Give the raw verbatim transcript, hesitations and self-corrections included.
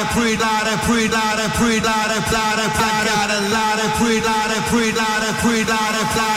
pre-light, pre-light, pre-light, pre-light, pre-light, pre-light, pre-light, pre-light, pre-light, pre-light,